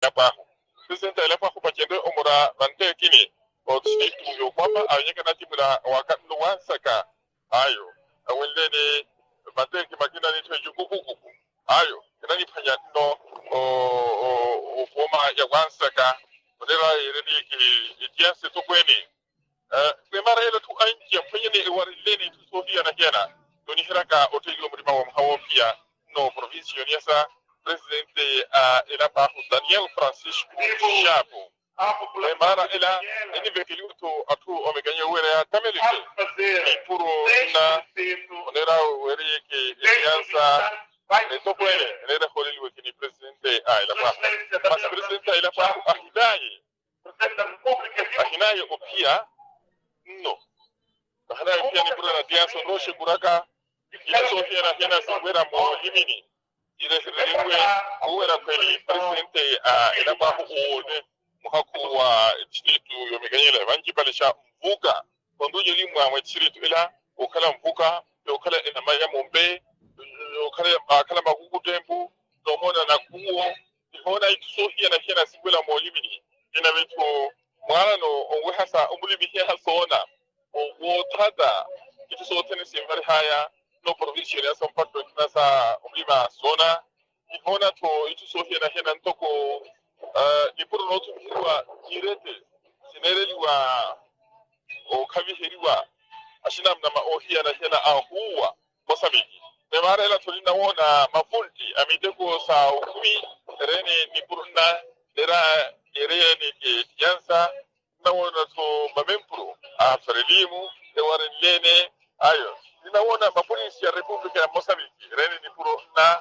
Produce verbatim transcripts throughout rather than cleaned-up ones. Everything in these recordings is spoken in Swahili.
ilapahu president ilapahu pachende omura bante kini o tsitu yo kwamba anyeka na timura wakati wansaka ayo awelene bante kimakina ni twenju kukuku ayo nani panya no o o foma ya wansaka odera ireni ki itianse to kweni eh memara ile tu anji panyene e warileni tu sofia na hiana doni hiraka otego mrima wa hawofia no province yoniasa presidente a ilapahu Daniel Francisco Chapo memara ila ini vekiluto atu omeganye wera kamelite puro na onera weri ki itiansa esto puede era jolil wekini presidente a ilapahu mas presidente a ilapahu ahidai ahinaye opia no ahinaye opia ni pura na dianso roshe kuraka ile sofia na hiana sibwera mo himini ile siriliwe uwera kweli presidente a ilapahu uone muhaku wa distritu yomeganyela banji pale sha mvuka konduje limwa mwa distritu ila ukala mvuka ukala ina maya mombe ukala akala magugu tembu domona na kuo ihona itusohia na hiana sibwela mo himini ina vetu mwana no onwe hasa umulimi hia hasona o tada itu so tenisi mari haya no provincial ya sampato nasa umlima sona ihona to itu so hia na hia ntoko uh ipuro no tu hiwa irete sinereliwa o kabiheriwa ashina mna ohia na hia na ahuwa mosabiki memara ela tulina wona mafunti amiteko sa ukumi rene nipuruna dera ere ni ke yansa na wona to mamempro a frelimu de warelene ayo na wona mapolisi ya Republika ya Mozambique rene ni puro na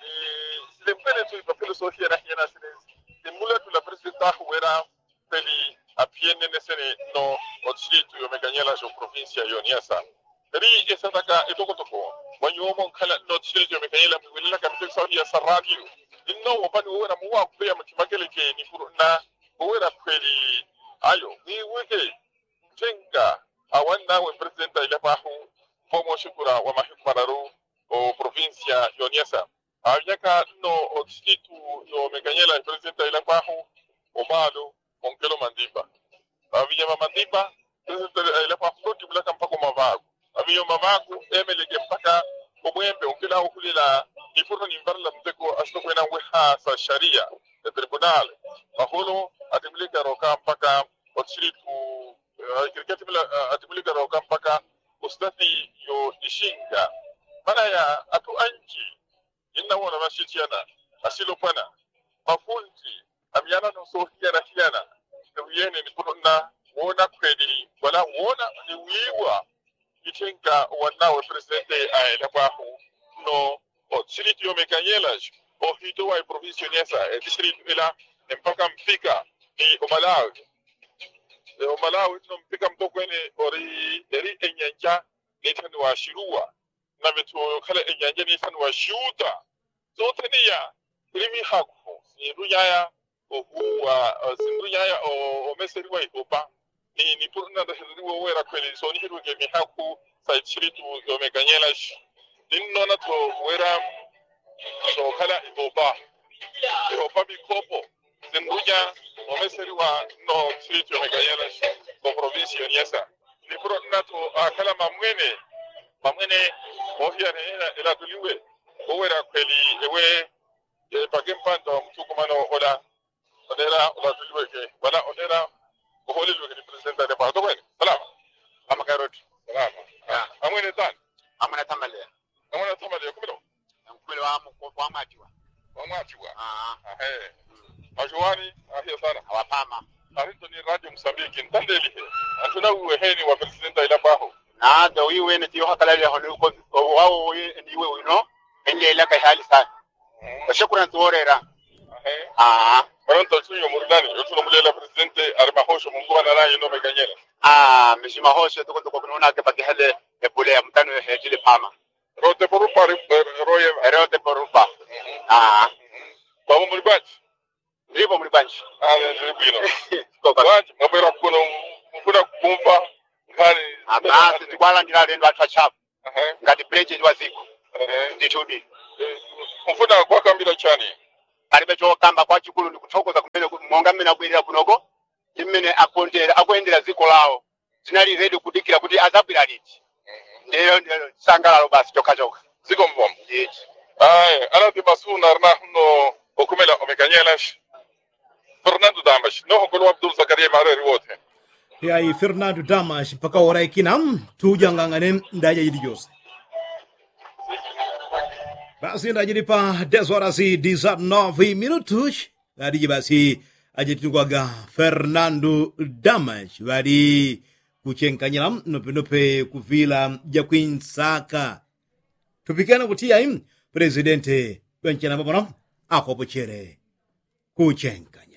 le pele to papel sofia na hiena sene de mula to la presidenta huera peli a pienne nesene no otsitu yo meganyela jo provincia yoniasa ri esa taka etoko toko wanyo mon kala no tsitu yo meganyela mwela kamte saudi ya radio inno wapani wera muwa kuya mtimakele ke ni puro na wera kweli ayo ni weke jenga awana we presidenta ilapahu fomo shukura wa mahikmararu o provincia yoniasa ayaka no otsitu yo meganyela presidenta ilapahu omalo onkelo mandiba aviya mandiba presidenta ilapahu tibula kampako mavago aviyo mavago emelege mpaka omwembe onkela okulila ni puro ni mbarla mteko ashtoko ina weha sa sharia de tribunal baholo atimulika roka mpaka otsitu kirikati bila atimulika roka mpaka ustati yo ishinga mana ya atu anchi inna wona mashitiana asilo pana mafunti amyana no sohia na hiana nuyene ni kunna wona kwedi wala wona ni wiwa itenga wanawe presidente a ilapahu no otsiriti yo mekanyela o hito wa provincialesa e district ila mpaka mpika ni omalawi e omalawi no mpika mtoko ene ori eri enyanja ni tani wa shirua na beto kala enyanja ni tani wa shuta zote ni ya limi haku ni ruyaya o huwa sinruyaya o meseri wa ipopa ni ni purna da hirwa wera kweli so ni hirwa ke mi haku sa district yo mekanyela inno na to wera so kala ipopa ipopa mi kopo zinduja omeseri wa no district yo mekanyela ko province yoniasa ni pro nato akala mamwene mamwene ohia ne ila tuliwe owera kweli ewe e pakempando mtukumano ola odera ola tuliwe ke wala odera ohole lwe ni president de parto kweli salama ama karot salama ah amwene tan amana tamale amana tamale kumilo mkweli wa mu kwa matiwa kwa matiwa ah eh ajuani ahia sana awapama arito ni radio Msambiki ntandeli atuna uweheni wa president ilapahu na do wiwe ne tiyo hakala ya holu ko wao ni wewe no enge ila kai hali sana shukran tuorera eh ah pronto tuyo murdani yotuno mulela president armahosho mungwa na rayi no meganyela ah mishima hosho tuko tuko kunaona ke paki hale ebule ya mtano ya hejile pama rote porupa roye rote porupa ah kwa mulibati ndipo mulibanchi ah ndibino kwa banchi ngabera kuno mfuna kumpa ngani abasi tikwala ndilale watu achapu ngati bridge waziko nditudi mfuna kwa kambira chani alibe cho kamba kwa chikulu ndikuchokoza monga mmene akubwerera kunoko ndi mmene akondera akuyendera dziko lawo zinali ready kudikira kuti azabwera liti ndero ndero sangalalo basi chokha chokha ziko mbom ai anati masuna rna no okumela omekanyelas Fernando Damas no hokolo Abdul Zakaria Mareri wote ya i Fernando Damas mpaka ora ikinam tujangangane ndaje yidi jose basi ndaje pa dez horas e dezenove minutos adi basi ajetingwaga Fernando Damas wadi kuchenkanyiram nope nope kuvila jakwinsaka tupikana kutia im presidente benchana babona akopochere kuchenkanya